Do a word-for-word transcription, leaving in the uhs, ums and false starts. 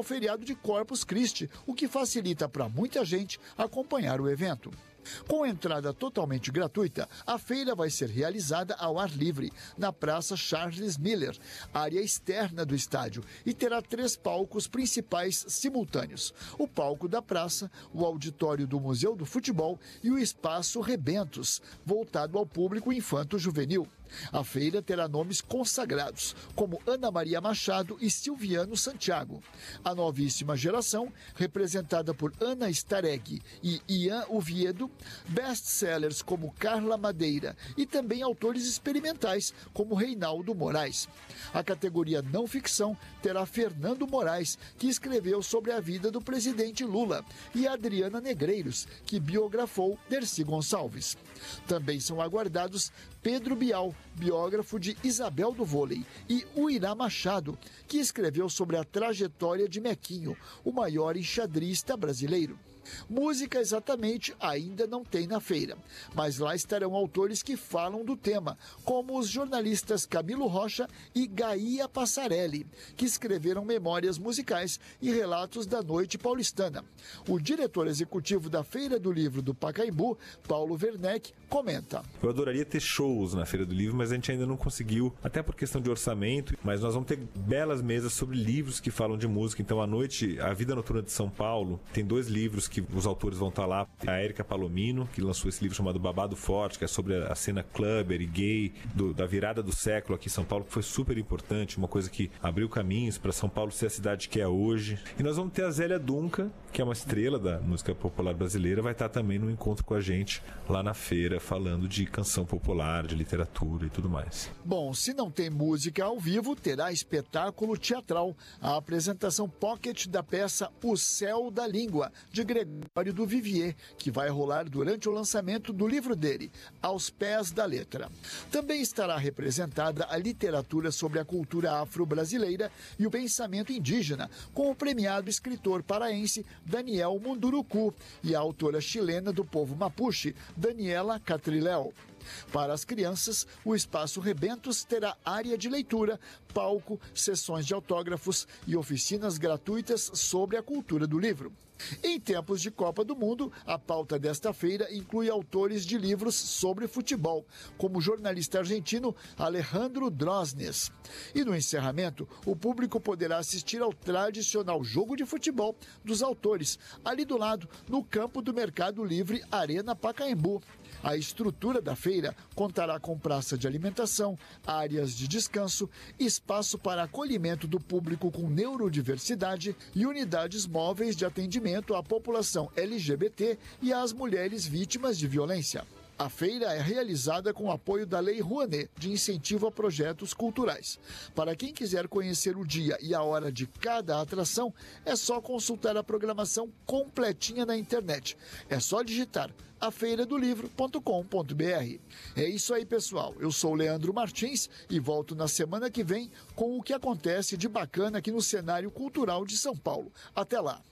ao feriado de Corpus Christi, o que facilita para muita gente acompanhar o evento. Com entrada totalmente gratuita, a feira vai ser realizada ao ar livre, na Praça Charles Miller, área externa do estádio, e terá três palcos principais simultâneos: o palco da praça, o auditório do Museu do Futebol e o espaço Rebentos, voltado ao público infanto-juvenil. A feira terá nomes consagrados, como Ana Maria Machado e Silviano Santiago. A novíssima geração, representada por Ana Stareg e Ian Oviedo, best-sellers como Carla Madeira e também autores experimentais como Reinaldo Moraes. A categoria não ficção terá Fernando Moraes, que escreveu sobre a vida do presidente Lula, e Adriana Negreiros, que biografou Dercy Gonçalves. Também são aguardados Pedro Bial, biógrafo de Isabel do Vôlei, e Uirá Machado, que escreveu sobre a trajetória de Mequinho, o maior enxadrista brasileiro. Música exatamente ainda não tem na feira, mas lá estarão autores que falam do tema, como os jornalistas Camilo Rocha e Gaia Passarelli, que escreveram memórias musicais e relatos da noite paulistana. O diretor executivo da Feira do Livro do Pacaembu, Paulo Werneck, comenta: Eu adoraria ter shows na Feira do Livro, mas a gente ainda não conseguiu, até por questão de orçamento, mas nós vamos ter belas mesas sobre livros que falam de música. Então, à noite, A Vida Noturna de São Paulo tem dois livros que os autores vão estar lá. A Érica Palomino, que lançou esse livro chamado Babado Forte, que é sobre a cena clubber e gay do, da virada do século aqui em São Paulo, que foi super importante, uma coisa que abriu caminhos para São Paulo ser a cidade que é hoje. E nós vamos ter a Zélia Duncan, que é uma estrela da música popular brasileira, vai estar também no encontro com a gente lá na feira, falando de canção popular, de literatura e tudo mais. Bom, se não tem música ao vivo, terá espetáculo teatral, a apresentação pocket da peça O Céu da Língua, de Gregório do Vivier, que vai rolar durante o lançamento do livro dele, Aos Pés da Letra. Também estará representada a literatura sobre a cultura afro-brasileira e o pensamento indígena, com o premiado escritor paraense Daniel Munduruku e a autora chilena do povo mapuche, Daniela Catriléu. Para as crianças, o Espaço Rebentos terá área de leitura, palco, sessões de autógrafos e oficinas gratuitas sobre a cultura do livro. Em tempos de Copa do Mundo, a pauta desta feira inclui autores de livros sobre futebol, como o jornalista argentino Alejandro Drosnes. E no encerramento, o público poderá assistir ao tradicional jogo de futebol dos autores, ali do lado, no campo do Mercado Livre Arena Pacaembu. A estrutura da feira contará com praça de alimentação, áreas de descanso, espaço para acolhimento do público com neurodiversidade e unidades móveis de atendimento à população L G B T e às mulheres vítimas de violência. A feira é realizada com apoio da Lei Rouanet, de incentivo a projetos culturais. Para quem quiser conhecer o dia e a hora de cada atração, é só consultar a programação completinha na internet. É só digitar a feira do livro ponto com ponto b r. É isso aí, pessoal. Eu sou o Leandro Martins e volto na semana que vem com o que acontece de bacana aqui no cenário cultural de São Paulo. Até lá!